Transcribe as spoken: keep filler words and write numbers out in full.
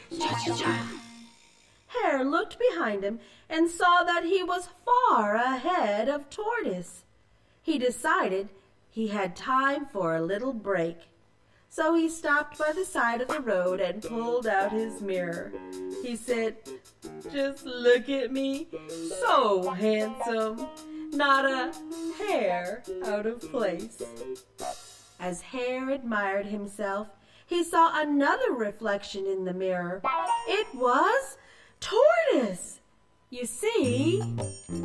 Cha-cha-cha. Hare looked behind him and saw that he was far ahead of Tortoise. He decided he had time for a little break. So he stopped by the side of the road and pulled out his mirror. He said, "Just look at me, so handsome, not a hair out of place." As Hare admired himself, he saw another reflection in the mirror. It was Tortoise. You see,